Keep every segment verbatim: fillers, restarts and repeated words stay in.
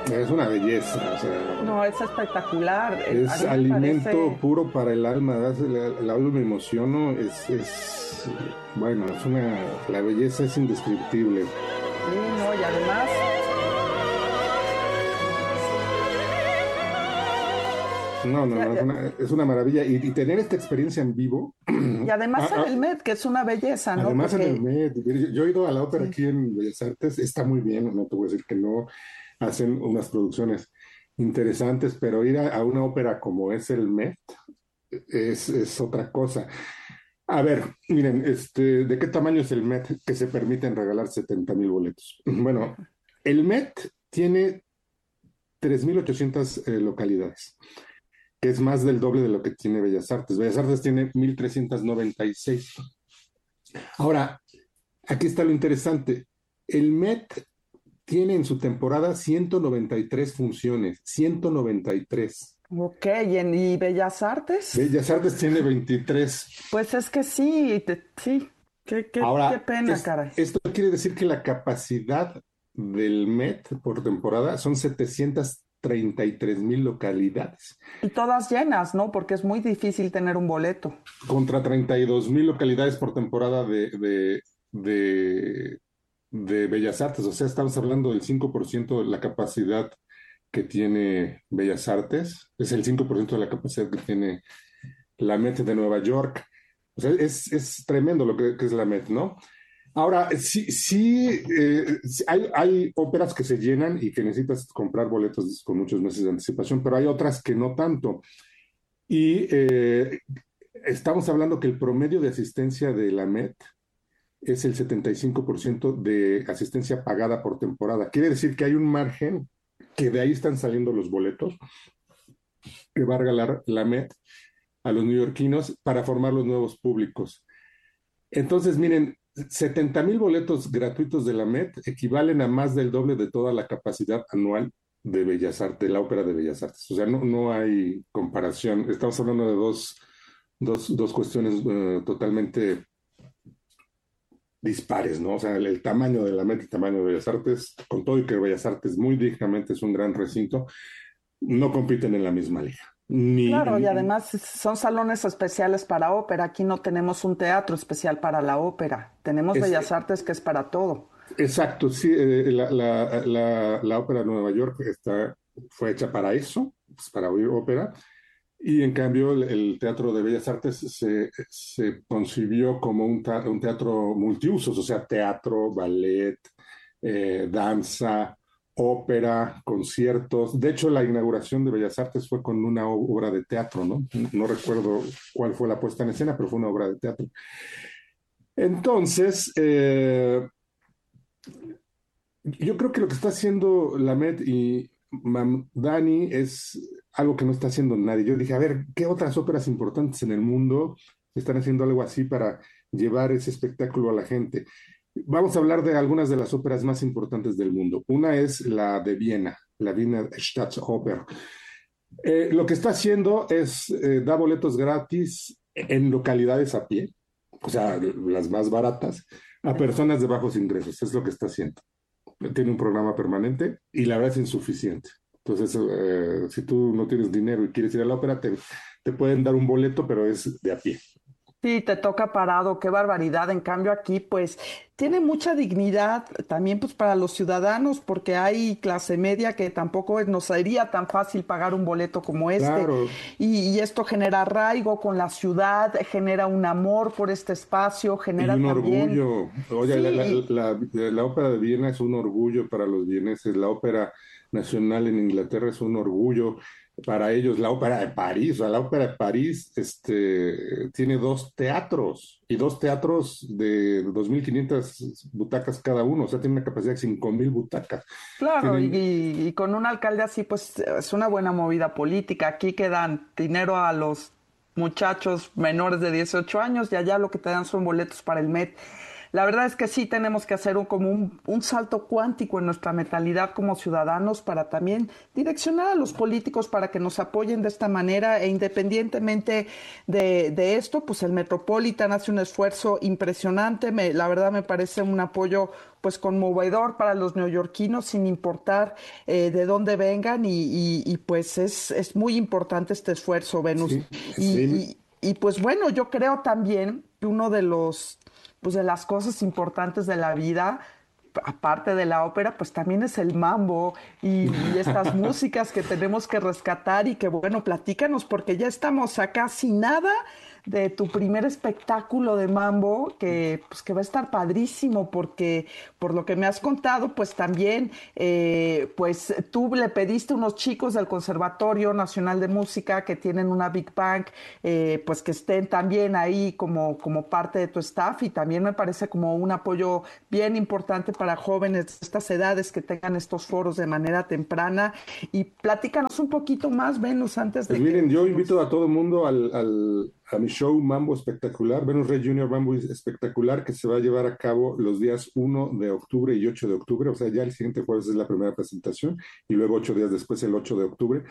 Es una belleza, o sea, No, es espectacular. Eh, A es mí me alimento parece, puro para el alma. ¿Verdad? La, la oigo y me emociono. Es, es, bueno, es una, la belleza es indescriptible. sí, no, y además, No, no, sí, no, es eh, una, es una maravilla. Y, y tener esta experiencia en vivo. y ah, además en ah, el Met, que es una belleza, ¿no? además, en el Porque, Met, yo, yo he ido a la ópera sí, aquí en Bellas Artes, está muy bien, no te voy a decir que no, hacen unas producciones interesantes, pero ir a, a una ópera como es el Met es, es otra cosa. A ver, miren, este, ¿de qué tamaño es el Met que se permiten regalar setenta mil boletos? Bueno, el Met tiene tres mil ochocientas eh, localidades, que es más del doble de lo que tiene Bellas Artes. Bellas Artes tiene mil trescientos noventa y seis. Ahora, aquí está lo interesante. El Met tiene en su temporada ciento noventa y tres funciones, ciento noventa y tres. ok, y, en, y Bellas Artes, Bellas Artes tiene veintitrés. pues es que sí, te- sí, qué, qué, qué Ahora, pena, es, caray. esto quiere decir que la capacidad del Met por temporada son setecientos treinta y tres mil localidades Y todas llenas, ¿no? Porque es muy difícil tener un boleto. contra treinta y dos mil localidades por temporada de, de, de, de Bellas Artes. O sea, estamos hablando del cinco por ciento de la capacidad que tiene Bellas Artes, es el cinco por ciento de la capacidad que tiene la Met de Nueva York. O sea, es, es tremendo lo que, que es la Met, ¿no? Ahora, sí, sí, eh, sí, hay, hay óperas que se llenan y que necesitas comprar boletos con muchos meses de anticipación, pero hay otras que no tanto. Y eh, estamos hablando que el promedio de asistencia de la Met es el setenta y cinco por ciento de asistencia pagada por temporada. Quiere decir que hay un margen que de ahí están saliendo los boletos que va a regalar la Met a los neoyorquinos para formar los nuevos públicos. Entonces, miren, setenta mil boletos gratuitos de la Met equivalen a más del doble de toda la capacidad anual de Bellas Artes, de la Ópera de Bellas Artes. O sea, no, no hay comparación. Estamos hablando de dos, dos, dos cuestiones uh, totalmente dispares, ¿no? O sea, el, el, tamaño de la Met y el tamaño de Bellas Artes, con todo y que Bellas Artes muy dignamente es un gran recinto, no compiten en la misma liga. Claro, y Ni, además son salones especiales para ópera. Aquí no tenemos un teatro especial para la ópera. Tenemos es, Bellas Artes que es para todo. exacto, sí, eh, la, la, la, la, ópera de Nueva York está, fue hecha para eso, pues, para oír ópera, y en cambio el, el Teatro de Bellas Artes se, se concibió como un, un, teatro multiusos, o sea, teatro, ballet, eh, danza, ópera, conciertos. De hecho, la inauguración de Bellas Artes fue con una obra de teatro, ¿no? No recuerdo cuál fue la puesta en escena, pero fue una obra de teatro. Entonces, eh, yo creo que lo que está haciendo la Met y Mamdani es algo que no está haciendo nadie. Yo dije, a ver, ¿qué otras óperas importantes en el mundo están haciendo algo así para llevar ese espectáculo a la gente? Vamos a hablar de algunas de las óperas más importantes del mundo. Una es la de Viena, la Wiener Staatsoper. Eh, lo que está haciendo es eh, dar boletos gratis en localidades a pie, o sea, las más baratas, a Sí. personas de bajos ingresos. Es lo que está haciendo. Tiene un programa permanente y la verdad es insuficiente. Entonces, eh, si tú no tienes dinero y quieres ir a la ópera, te, te pueden dar un boleto, pero es de a pie. Sí, te toca parado, qué barbaridad. En cambio aquí, pues, tiene mucha dignidad también, pues, para los ciudadanos, porque hay clase media que tampoco es- nos sería tan fácil pagar un boleto como este. Claro, Y, y esto genera arraigo con la ciudad, genera un amor por este espacio, y genera un también, orgullo. Oye, la, la, sí, la, la ópera de Viena es un orgullo para los vieneses, la ópera nacional en Inglaterra es un orgullo para ellos, la ópera de París, o sea, la ópera de París este, tiene dos teatros y dos teatros de dos mil quinientas butacas cada uno, o sea, tiene una capacidad de cinco mil butacas. claro, y, Tienen, y- y con un alcalde así, pues es una buena movida política. Aquí que dan dinero a los muchachos menores de dieciocho años y allá lo que te dan son boletos para el Met. la verdad es que sí tenemos que hacer un, como un, un salto cuántico en nuestra mentalidad como ciudadanos para también direccionar a los políticos para que nos apoyen de esta manera e independientemente de, de esto, pues el Metropolitan hace un esfuerzo impresionante, me, la verdad me parece un apoyo pues conmovedor para los neoyorquinos sin importar eh, de dónde vengan y, y, y pues es, es muy importante este esfuerzo, Venus. Sí, Y, sí. y, y pues bueno, yo creo también que uno de los, pues de las cosas importantes de la vida, aparte de la ópera, pues también es el mambo y, y estas músicas que tenemos que rescatar y que bueno, platícanos porque ya estamos a casi nada de tu primer espectáculo de mambo que pues que va a estar padrísimo porque por lo que me has contado pues también eh, pues tú le pediste a unos chicos del Conservatorio Nacional de Música que tienen una Big Bang eh, pues que estén también ahí como, como parte de tu staff y también me parece como un apoyo bien importante para jóvenes de estas edades que tengan estos foros de manera temprana y platícanos un poquito más, Venus, antes Pues de que miren, yo invito nos... a todo el mundo al, al- a mi show Mambo Espectacular, Venus Rey Junior Mambo Espectacular, que se va a llevar a cabo los días uno de octubre y ocho de octubre, o sea, ya el siguiente jueves es la primera presentación y luego ocho días después, el ocho de octubre,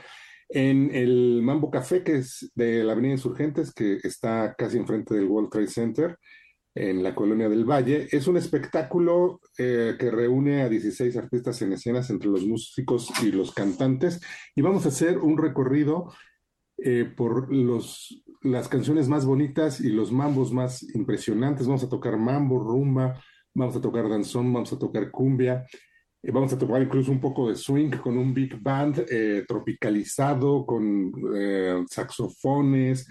en el Mambo Café, que es de la Avenida Insurgentes, que está casi enfrente del World Trade Center, en la Colonia del Valle. Es un espectáculo eh, que reúne a dieciséis artistas en escenas entre los músicos y los cantantes y vamos a hacer un recorrido eh, por los, las canciones más bonitas y los mambos más impresionantes. Vamos a tocar mambo, rumba, vamos a tocar danzón, vamos a tocar cumbia, eh, vamos a tocar incluso un poco de swing con un big band eh, tropicalizado, con eh, saxofones,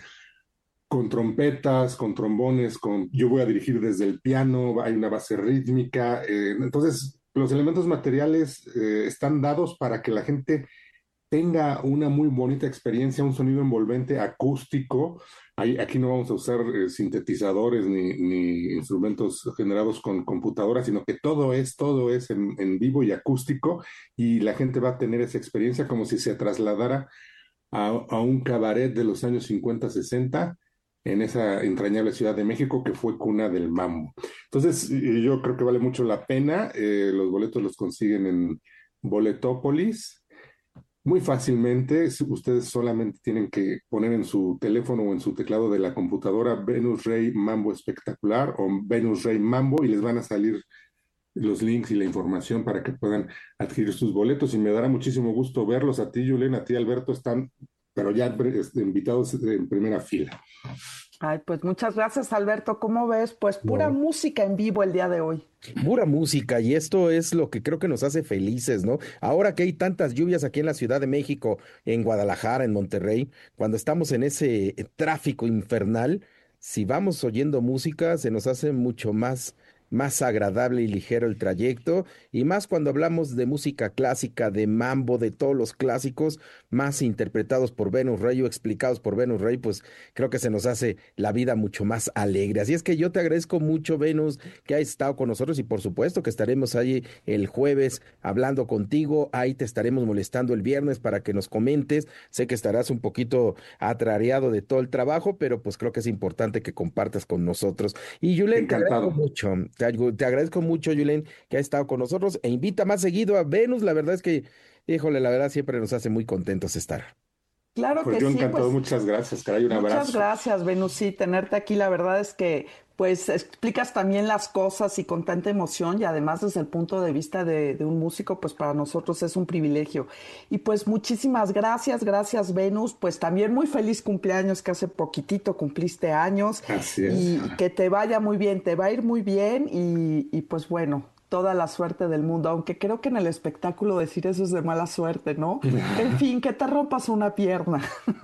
con trompetas, con trombones, con yo voy a dirigir desde el piano, hay una base rítmica, eh, entonces los elementos materiales eh, están dados para que la gente tenga una muy bonita experiencia, un sonido envolvente acústico. Ahí, aquí no vamos a usar eh, sintetizadores ni, ni, instrumentos generados con computadoras, sino que todo es, todo es en, en vivo y acústico y la gente va a tener esa experiencia como si se trasladara a, a un cabaret de los años cincuenta, sesenta en esa entrañable Ciudad de México que fue cuna del mambo. Entonces, yo creo que vale mucho la pena. Eh, los boletos los consiguen en Boletópolis. Muy fácilmente, ustedes solamente tienen que poner en su teléfono o en su teclado de la computadora Venus Rey Mambo Espectacular o Venus Rey Mambo y les van a salir los links y la información para que puedan adquirir sus boletos y me dará muchísimo gusto verlos a ti, Julen, a ti, Alberto, están, pero ya invitados en primera fila. Ay, pues muchas gracias, Alberto. ¿Cómo ves? Pues pura No, música en vivo el día de hoy. pura música y esto es lo que creo que nos hace felices, ¿no? Ahora que hay tantas lluvias aquí en la Ciudad de México, en Guadalajara, en Monterrey, cuando estamos en ese eh, tráfico infernal, si vamos oyendo música, se nos hace mucho más, más agradable y ligero el trayecto, y más cuando hablamos de música clásica, de mambo, de todos los clásicos, más interpretados por Venus Rey o explicados por Venus Rey, pues creo que se nos hace la vida mucho más alegre. Así es que yo te agradezco mucho, Venus, que hayas estado con nosotros y por supuesto que estaremos ahí el jueves hablando contigo. Ahí te estaremos molestando el viernes para que nos comentes. Sé que estarás un poquito atrareado de todo el trabajo, pero pues creo que es importante que compartas con nosotros. Y Yulen, te agradezco Encantado. mucho, te, ag- te agradezco mucho, Yulen, que hayas estado con nosotros e invita más seguido a Venus. La verdad es que, híjole, la verdad siempre nos hace muy contentos estar. Claro Pues que yo sí, encantado, pues muchas gracias, caray, un muchas abrazo. gracias, Venus. Sí, tenerte aquí, la verdad es que pues explicas también las cosas y con tanta emoción y además desde el punto de vista de, de un músico, pues para nosotros es un privilegio. Y pues muchísimas gracias, gracias, Venus. Pues también muy feliz cumpleaños, que hace poquitito cumpliste años Así es. y que te vaya muy bien, te va a ir muy bien y, y pues bueno. Toda la suerte del mundo, aunque creo que en el espectáculo decir eso es de mala suerte, ¿no? En fin, que te rompas una pierna.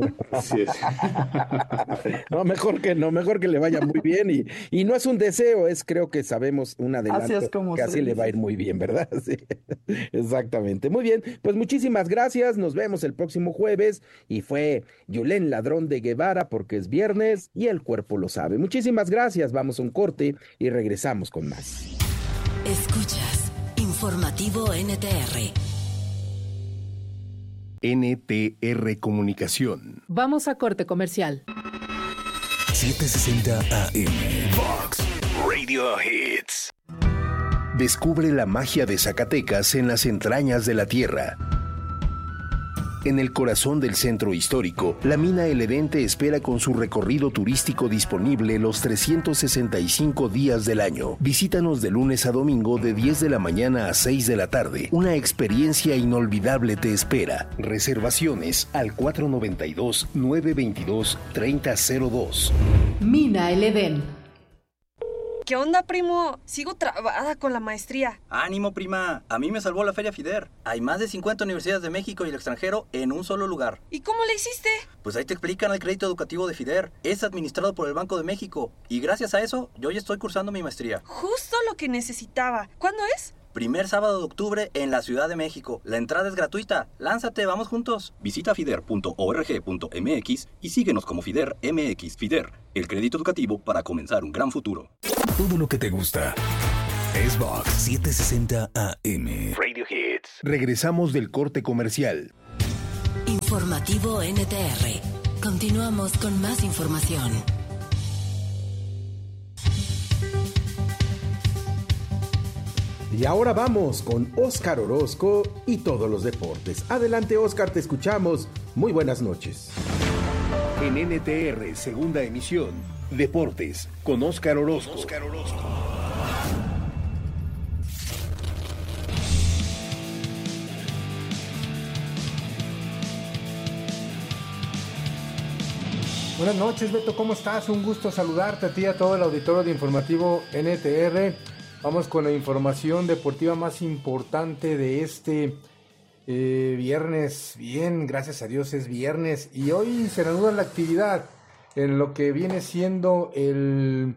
Así es. No, mejor que no, mejor que le vaya muy bien y, y no es un deseo, es creo que sabemos un Así es adelanto como que se así le va a dice. ir muy bien, ¿verdad? Sí, exactamente. Muy bien, pues muchísimas gracias, nos vemos el próximo jueves y fue Yulen Ladrón de Guevara porque es viernes y el cuerpo lo sabe. Muchísimas gracias, vamos a un corte y regresamos con más. Escuchas Informativo N T R. N T R Comunicación. Vamos a corte comercial. setecientos sesenta A M. Fox Radio Hits. Descubre la magia de Zacatecas en las entrañas de la tierra. En el corazón del centro histórico, la mina El Edén te espera con su recorrido turístico disponible los trescientos sesenta y cinco días del año. Visítanos de lunes a domingo de diez de la mañana a seis de la tarde. Una experiencia inolvidable te espera. Reservaciones al cuatro noventa y dos, nueve veintidós, treinta cero dos. Mina El Edén. ¿Qué onda, primo? Sigo trabada con la maestría. ¡Ánimo, prima! A mí me salvó la Feria FIDER. Hay más de cincuenta universidades de México y el extranjero en un solo lugar. ¿Y cómo le hiciste? Pues ahí te explican el crédito educativo de FIDER. Es administrado por el Banco de México. Y gracias a eso, yo ya estoy cursando mi maestría. Justo lo que necesitaba. ¿Cuándo es? Primer sábado de octubre en la Ciudad de México. La entrada es gratuita. Lánzate, vamos juntos. Visita fider punto org punto m x y síguenos como FIDER M X. FIDER, el crédito educativo para comenzar un gran futuro. Todo lo que te gusta. Xbox setecientos sesenta A M. Radio Hits. Regresamos del corte comercial. Informativo N T R. Continuamos con más información. Y ahora vamos con Óscar Orozco y todos los deportes. Adelante, Óscar, te escuchamos. Muy buenas noches. En N T R, segunda emisión, Deportes, con Óscar Orozco. Óscar Orozco. Buenas noches, Beto, ¿cómo estás? Un gusto saludarte a ti y a todo el auditorio de Informativo N T R. Vamos con la información deportiva más importante de este eh, viernes. Bien, gracias a Dios es viernes y hoy se reanuda la actividad en lo que viene siendo el,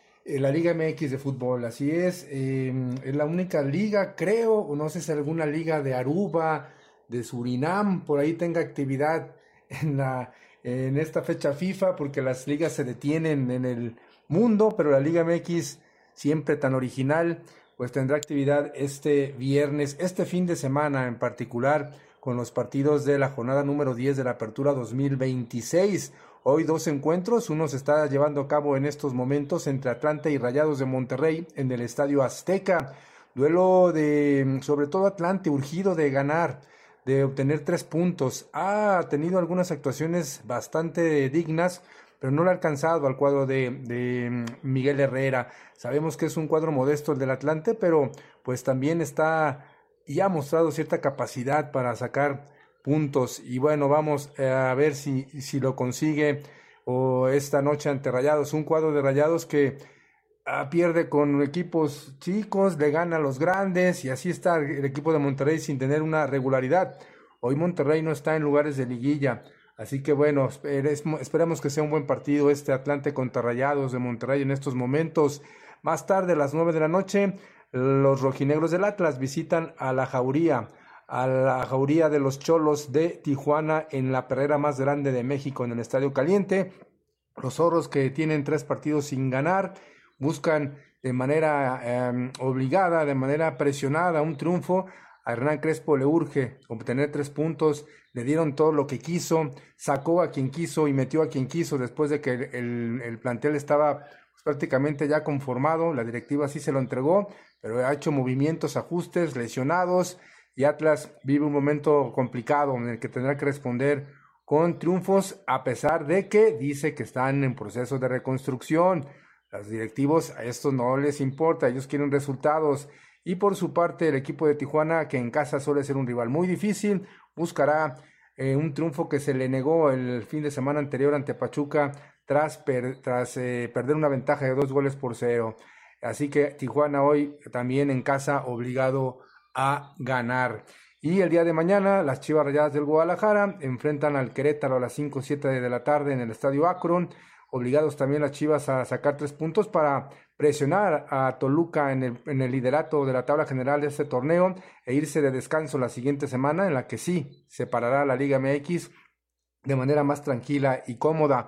la Liga M X de fútbol. Así es, eh, es la única liga, creo, o no sé si alguna liga de Aruba, de Surinam, por ahí tenga actividad en, la, en esta fecha FIFA, porque las ligas se detienen en el mundo, pero la Liga M X, siempre tan original, pues tendrá actividad este viernes, este fin de semana en particular, con los partidos de la jornada número diez de la Apertura dos mil veintiséis. Hoy dos encuentros, uno se está llevando a cabo en estos momentos entre Atlante y Rayados de Monterrey en el Estadio Azteca. Duelo de, sobre todo Atlante, urgido de ganar, de obtener tres puntos. Ha tenido algunas actuaciones bastante dignas, pero no le ha alcanzado al cuadro de, de Miguel Herrera. Sabemos que es un cuadro modesto el del Atlante, pero pues también está y ha mostrado cierta capacidad para sacar puntos. Y bueno, vamos a ver si, si lo consigue o esta noche ante Rayados. Un cuadro de Rayados que ah, pierde con equipos chicos, le gana a los grandes y así está el equipo de Monterrey sin tener una regularidad. Hoy Monterrey no está en lugares de liguilla. Así que bueno, esperemos que sea un buen partido este Atlante contra Rayados de Monterrey en estos momentos. Más tarde, a las nueve de la noche, los rojinegros del Atlas visitan a la Jauría, a la Jauría de los Cholos de Tijuana en la perrera más grande de México en el Estadio Caliente. Los zorros, que tienen tres partidos sin ganar, buscan de manera eh, obligada, de manera presionada un triunfo. A Hernán Crespo le urge obtener tres puntos, le dieron todo lo que quiso, sacó a quien quiso y metió a quien quiso después de que el, el, el plantel estaba pues, prácticamente ya conformado. La directiva sí se lo entregó, pero ha hecho movimientos, ajustes, lesionados, y Atlas vive un momento complicado en el que tendrá que responder con triunfos, a pesar de que dice que están en proceso de reconstrucción. Los directivos, a esto no les importa, ellos quieren resultados. Y por su parte, el equipo de Tijuana, que en casa suele ser un rival muy difícil, buscará eh, un triunfo que se le negó el fin de semana anterior ante Pachuca tras, per, tras eh, perder una ventaja de dos goles por cero. Así que Tijuana hoy también en casa obligado a ganar. Y el día de mañana, las Chivas Rayadas del Guadalajara enfrentan al Querétaro a las cinco o siete de la tarde en el Estadio Akron. Obligados también las Chivas a sacar tres puntos para presionar a Toluca en el, en el liderato de la tabla general de este torneo e irse de descanso la siguiente semana, en la que sí separará la Liga M X de manera más tranquila y cómoda.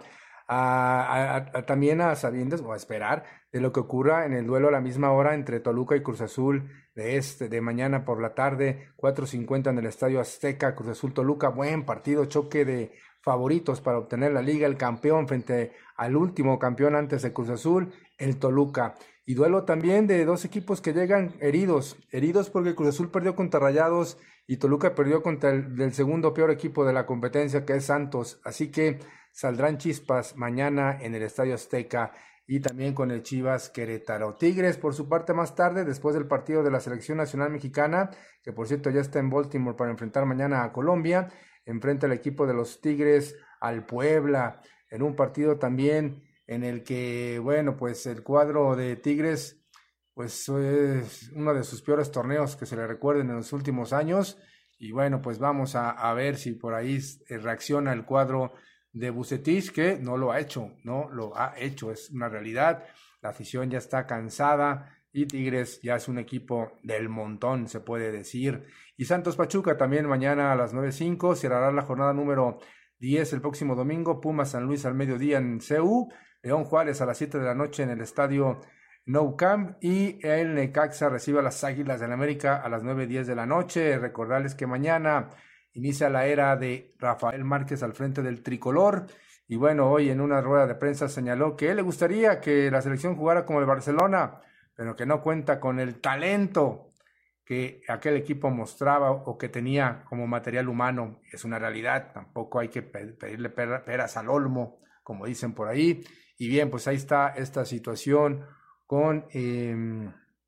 A, a, a, también a sabiendas o a esperar de lo que ocurra en el duelo a la misma hora entre Toluca y Cruz Azul de este de mañana por la tarde, cuatro cincuenta en el Estadio Azteca. Cruz Azul Toluca, buen partido, choque de favoritos para obtener la liga, el campeón frente al último campeón antes de Cruz Azul, el Toluca. Y duelo también de dos equipos que llegan heridos, heridos porque Cruz Azul perdió contra Rayados y Toluca perdió contra el del segundo peor equipo de la competencia, que es Santos. Así que saldrán chispas mañana en el Estadio Azteca y también con el Chivas Querétaro. Tigres, por su parte, más tarde, después del partido de la Selección Nacional Mexicana, que por cierto ya está en Baltimore para enfrentar mañana a Colombia, enfrenta el equipo de los Tigres al Puebla, en un partido también en el que, bueno, pues el cuadro de Tigres, pues es uno de sus peores torneos que se le recuerden en los últimos años, y bueno, pues vamos a, a ver si por ahí reacciona el cuadro de Vucetich, que no lo ha hecho, no lo ha hecho, es una realidad, la afición ya está cansada, y Tigres ya es un equipo del montón, se puede decir. Y Santos Pachuca también mañana a las nueve cinco, cerrará la jornada número diez el próximo domingo, Pumas San Luis al mediodía en C U, León Juárez a las siete de la noche en el estadio Nou Camp, y el Necaxa recibe a las Águilas del América a las nueve diez de la noche. Recordarles que mañana inicia la era de Rafael Márquez al frente del tricolor, y bueno, hoy en una rueda de prensa señaló que él le gustaría que la selección jugara como el Barcelona, pero que no cuenta con el talento que aquel equipo mostraba o que tenía como material humano. Es una realidad, tampoco hay que pedirle peras al olmo, como dicen por ahí. Y bien, pues ahí está esta situación con, eh,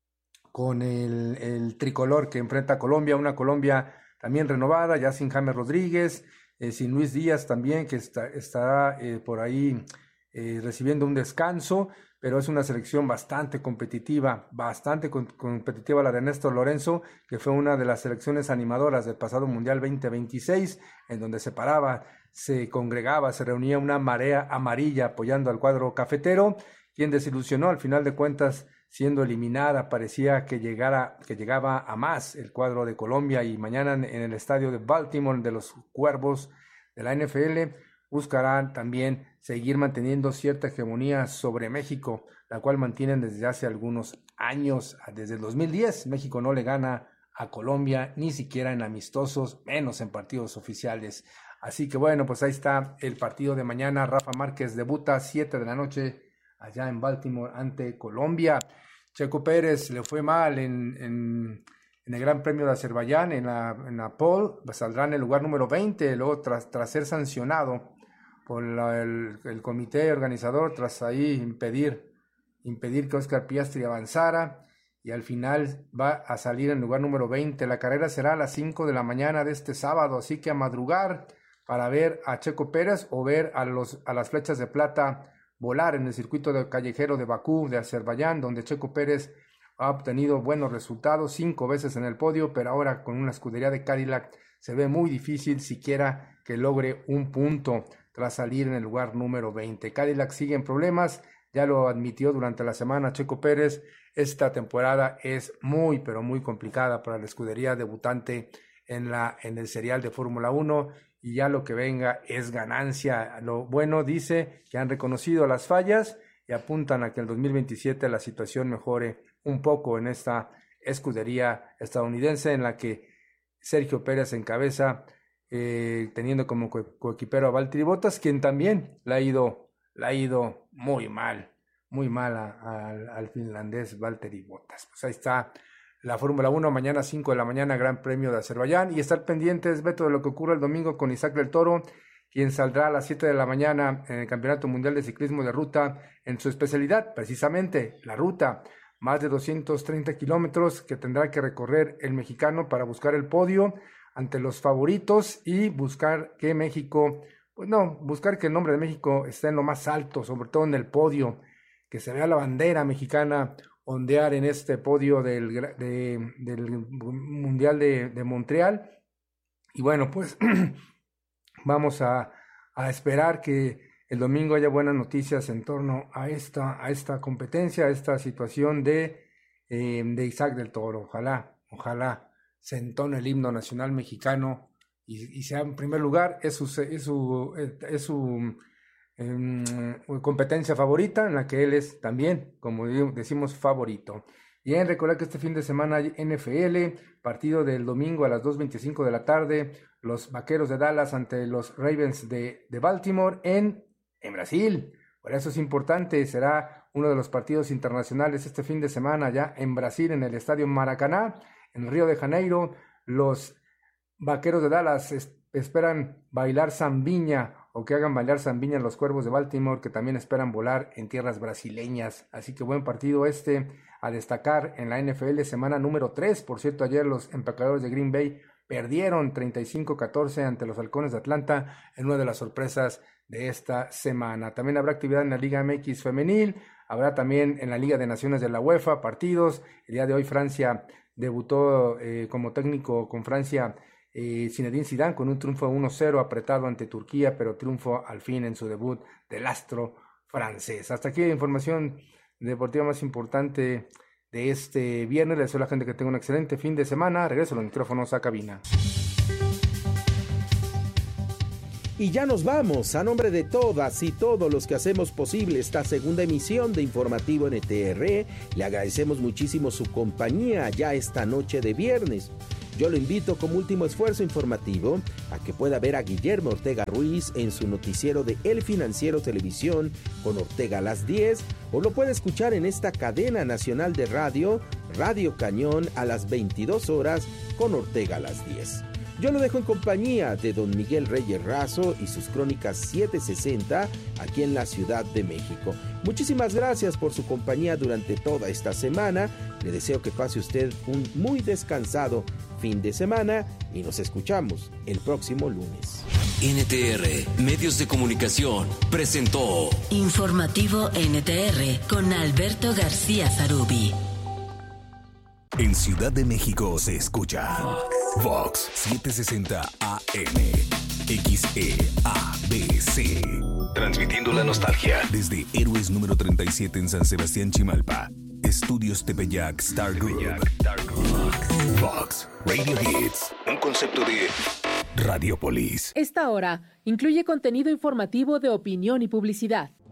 con el, el tricolor que enfrenta a Colombia, una Colombia también renovada, ya sin James Rodríguez, eh, sin Luis Díaz también, que está, estará eh, por ahí eh, recibiendo un descanso, pero es una selección bastante competitiva, bastante con, competitiva la de Néstor Lorenzo, que fue una de las selecciones animadoras del pasado Mundial veinte veintiséis, en donde se paraba, se congregaba, se reunía una marea amarilla apoyando al cuadro cafetero, quien desilusionó al final de cuentas siendo eliminada. Parecía que, llegara, que llegaba a más el cuadro de Colombia, y mañana en, en el estadio de Baltimore de los Cuervos de la N F L buscarán también seguir manteniendo cierta hegemonía sobre México, la cual mantienen desde hace algunos años. Desde el dos mil diez México no le gana a Colombia, ni siquiera en amistosos, menos en partidos oficiales. Así que bueno, pues ahí está el partido de mañana. Rafa Márquez debuta a siete de la noche allá en Baltimore ante Colombia. Checo Pérez le fue mal en, en, en el Gran Premio de Azerbaiyán, en la, en la pole, saldrá en el lugar número veinte, luego tras, tras ser sancionado por la, el, el comité organizador, tras ahí impedir, impedir que Oscar Piastri avanzara, y al final va a salir en el lugar número veinte. La carrera será a las cinco de la mañana de este sábado, así que a madrugar para ver a Checo Pérez o ver a, los, a las flechas de plata volar en el circuito de callejero de Bakú, de Azerbaiyán, donde Checo Pérez ha obtenido buenos resultados, cinco veces en el podio, pero ahora con una escudería de Cadillac se ve muy difícil siquiera que logre un punto tras salir en el lugar número veinte. Cadillac sigue en problemas, ya lo admitió durante la semana Checo Pérez. Esta temporada es muy, pero muy complicada para la escudería debutante en, la, en el serial de Fórmula uno, y ya lo que venga es ganancia. Lo bueno, dice que han reconocido las fallas y apuntan a que el dos mil veintisiete la situación mejore un poco en esta escudería estadounidense, en la que Sergio Pérez encabeza, eh, teniendo como co- coequipero a Valtteri Bottas, quien también la ha ido, la ha ido muy mal, muy mal a, a, al finlandés Valtteri Bottas. Pues ahí está la Fórmula uno, mañana cinco de la mañana, Gran Premio de Azerbaiyán, y estar pendientes, Beto, de lo que ocurre el domingo con Isaac del Toro, quien saldrá a las siete de la mañana en el Campeonato Mundial de Ciclismo de Ruta, en su especialidad, precisamente la ruta, más de doscientos treinta kilómetros que tendrá que recorrer el mexicano para buscar el podio ante los favoritos y buscar que México, pues no, buscar que el nombre de México esté en lo más alto, sobre todo en el podio, que se vea la bandera mexicana ondear en este podio del, de, del Mundial de, de Montreal. Y bueno, pues vamos a, a esperar que el domingo haya buenas noticias en torno a esta, a esta competencia, a esta situación de, eh, de Isaac del Toro. Ojalá, ojalá se entone el himno nacional mexicano y, y sea en primer lugar, es su, es su, es su eh, competencia favorita, en la que él es también, como decimos, favorito. Bien, recordar que este fin de semana hay N F L, partido del domingo a las dos veinticinco de la tarde, los Vaqueros de Dallas ante los Ravens de, de Baltimore en, en Brasil. Por eso es importante, será uno de los partidos internacionales este fin de semana ya en Brasil, en el Estadio Maracaná, en Río de Janeiro. Los Vaqueros de Dallas es, esperan bailar zambiña o que hagan bailar zambiña los Cuervos de Baltimore, que también esperan volar en tierras brasileñas. Así que buen partido este a destacar en la N F L, semana número tres. Por cierto, ayer los empacadores de Green Bay perdieron treinta y cinco a catorce ante los Halcones de Atlanta en una de las sorpresas de esta semana. También habrá actividad en la Liga M X femenil, habrá también en la Liga de Naciones de la UEFA partidos. El día de hoy Francia debutó eh, como técnico con Francia eh, Zinedine Zidane con un triunfo uno cero apretado ante Turquía, pero triunfo al fin en su debut del astro francés. Hasta aquí la información deportiva más importante de este viernes. Les deseo a la gente que tenga un excelente fin de semana. Regreso a los micrófonos a cabina. Y ya nos vamos. A nombre de todas y todos los que hacemos posible esta segunda emisión de Informativo N T R, le agradecemos muchísimo su compañía ya esta noche de viernes. Yo lo invito como último esfuerzo informativo a que pueda ver a Guillermo Ortega Ruiz en su noticiero de El Financiero Televisión con Ortega a las diez, o lo puede escuchar en esta cadena nacional de radio, Radio Cañón, a las veintidós horas con Ortega a las diez. Yo lo dejo en compañía de don Miguel Reyes Razo y sus crónicas setecientos sesenta aquí en la Ciudad de México. Muchísimas gracias por su compañía durante toda esta semana. Le deseo que pase usted un muy descansado fin de semana y nos escuchamos el próximo lunes. N T R, Medios de Comunicación, presentó Informativo N T R con Alberto García Zarubi. En Ciudad de México se escucha Vox setecientos sesenta A M, X E A B C. Transmitiendo la nostalgia desde Héroes número treinta y siete en San Sebastián, Chimalpa. Estudios Tepeyac Star Group. Vox Radio Hits, un concepto de Radiopolis. Esta hora incluye contenido informativo de opinión y publicidad.